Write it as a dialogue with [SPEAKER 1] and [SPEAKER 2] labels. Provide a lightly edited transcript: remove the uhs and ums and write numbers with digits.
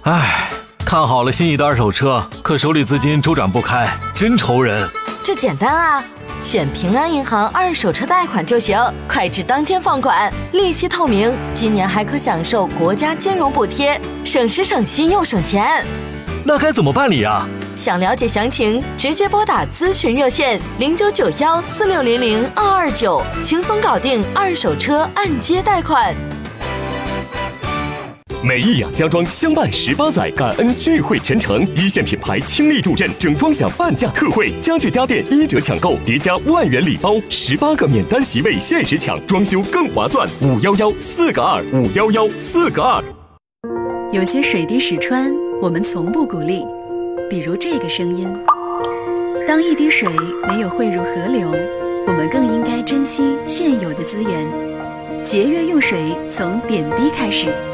[SPEAKER 1] 唉，看好了心仪的二手车，可手里资金周转不开，真愁人。
[SPEAKER 2] 这简单啊，选平安银行二手车贷款就行，快至当天放款，利息透明，今年还可享受国家金融补贴，省时省心又省钱。
[SPEAKER 1] 那该怎么办理啊？
[SPEAKER 2] 想了解详情，直接拨打咨询热线099146002229，轻松搞定二手车按揭贷款。
[SPEAKER 3] 美益雅家装相伴18载，感恩聚会全程，一线品牌倾力助阵，整装享半价特惠，家具家电1折抢购，叠加万元礼包，18个免单席位限时抢，装修更划算。511-4个2，511-4个2。
[SPEAKER 4] 有些水滴石穿，我们从不鼓励，比如这个声音。当一滴水没有汇入河流，我们更应该珍惜现有的资源，节约用水从点滴开始。